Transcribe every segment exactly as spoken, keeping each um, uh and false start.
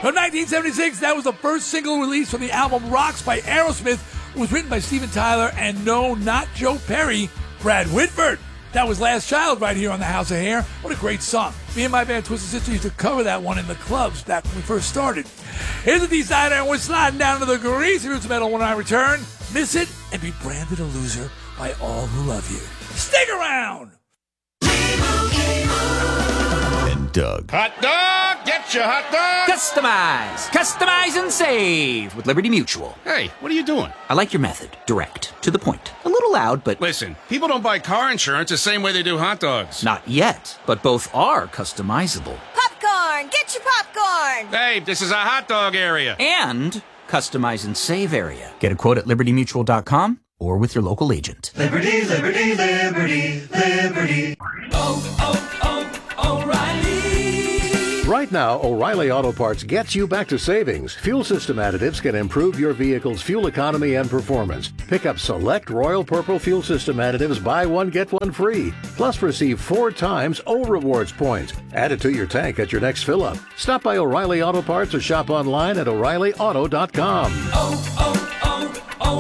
In nineteen seventy-six, that was the first single released from the album Rocks by Aerosmith. It was written by Steven Tyler and no, not Joe Perry, Brad Whitford. That was Last Child right here on the House of Hair. What a great song. Me and my band Twisted Sister used to cover that one in the clubs back when we first started. Here's a D-sider, and we're sliding down to the greasy roots of metal when I return. Miss it and be branded a loser by all who love you. Stick around! And Doug. Hot dog! Get your hot dog! Customize! Customize and save with Liberty Mutual. Hey, what are you doing? I like your method. Direct. To the point. A little loud, but... Listen, people don't buy car insurance the same way they do hot dogs. Not yet, but both are customizable. Popcorn! Get your popcorn! Hey, this is a hot dog area. And customize and save area. Get a quote at liberty mutual dot com or with your local agent. Liberty, liberty, liberty, liberty. Oh, oh, oh, O'Reilly! Right now, O'Reilly Auto Parts gets you back to savings. Fuel system additives can improve your vehicle's fuel economy and performance. Pick up select Royal Purple fuel system additives, buy one, get one free. Plus receive four times O Rewards points. Add it to your tank at your next fill-up. Stop by O'Reilly Auto Parts or shop online at O'Reilly Auto dot com. Oh,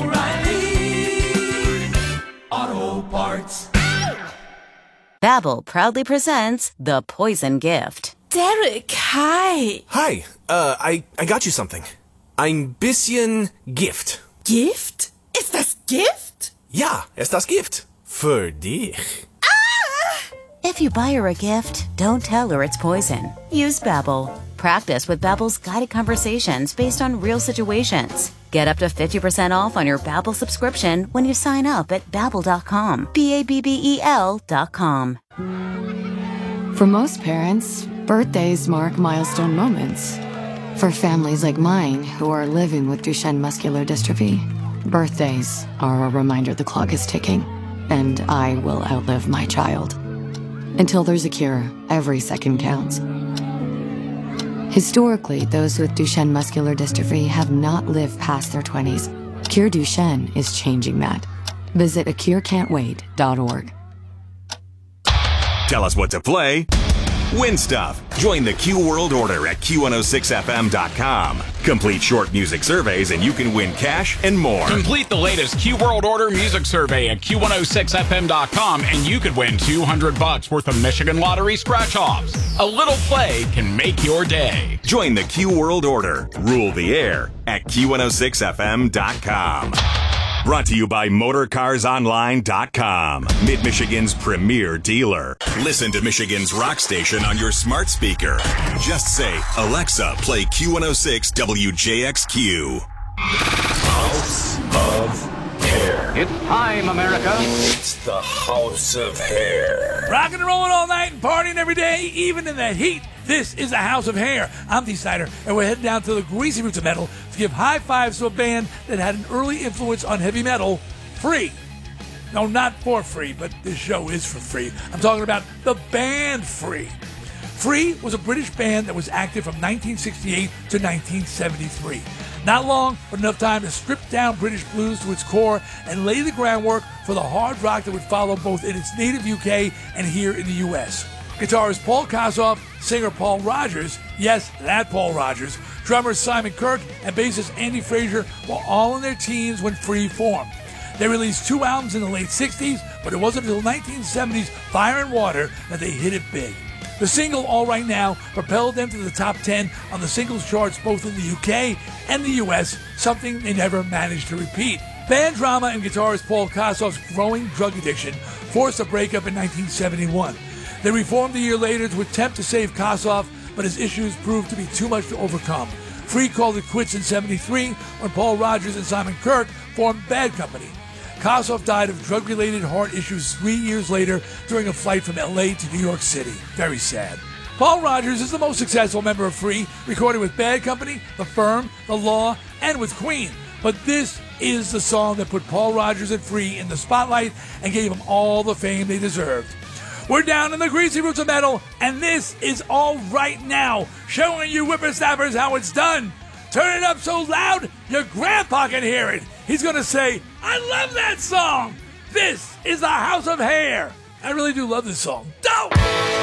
oh, oh, O'Reilly Auto Parts. Babbel proudly presents The Poison Gift. Derek, hi. Hi, uh, I, I got you something. Ein bisschen Gift. Gift? Ist das Gift? Ja, ist das Gift. Für dich. Ah! If you buy her a gift, don't tell her it's poison. Use Babbel. Practice with Babbel's guided conversations based on real situations. Get up to fifty percent off on your Babbel subscription when you sign up at babbel dot com. B A B B E L dot com. For most parents, birthdays mark milestone moments. For families like mine who are living with Duchenne muscular dystrophy, birthdays are a reminder the clock is ticking, and I will outlive my child. Until there's a cure, every second counts. Historically, those with Duchenne muscular dystrophy have not lived past their twenties. Cure Duchenne is changing that. Visit a cure can't wait dot org. Tell us what to play. Win stuff. Join the Q World Order at Q one oh six F M dot com. Complete short music surveys and you can win cash and more. Complete the latest Q World Order music survey at Q one oh six F M dot com and you could win two hundred bucks worth of Michigan Lottery scratch-offs. A little play can make your day. Join the Q World Order. Rule the air at Q one oh six F M dot com. Brought to you by motor cars online dot com, Mid-Michigan's premier dealer. Listen to Michigan's rock station on your smart speaker. Just say, Alexa, play Q one oh six W J X Q. House of Hair. It's time, America. It's the House of Hair. Rocking and rolling all night and partying every day, even in the heat. This is the House of Hair. I'm D-Sider, and we're heading down to the greasy roots of metal to give high fives to a band that had an early influence on heavy metal, Free. No, not for free, but this show is for free. I'm talking about the band Free. Free was a British band that was active from nineteen sixty-eight to nineteen seventy-three. Not long, but enough time to strip down British blues to its core and lay the groundwork for the hard rock that would follow both in its native U K and here in the U S. Guitarist Paul Kossoff, singer Paul Rogers, yes, that Paul Rogers, drummer Simon Kirke, and bassist Andy Fraser were all in their teens when Free formed. They released two albums in the late sixties, but it wasn't until nineteen seventies Fire and Water that they hit it big. The single, All Right Now, propelled them to the top ten on the singles charts both in the U K and the U S, something they never managed to repeat. Band drama and guitarist Paul Kossoff's growing drug addiction forced a breakup in nineteen seventy-one. They reformed a year later to attempt to save Kossoff, but his issues proved to be too much to overcome. Free called it quits in seventy-three when Paul Rogers and Simon Kirke formed Bad Company. Kossoff died of drug-related heart issues three years later during a flight from L A to New York City. Very sad. Paul Rogers is the most successful member of Free, recording with Bad Company, The Firm, The Law, and with Queen. But this is the song that put Paul Rogers and Free in the spotlight and gave them all the fame they deserved. We're down in the greasy roots of metal, and this is All Right Now, showing you whippersnappers how it's done. Turn it up so loud your grandpa can hear it. He's going to say, I love that song. This is the House of Hair. I really do love this song. Don't!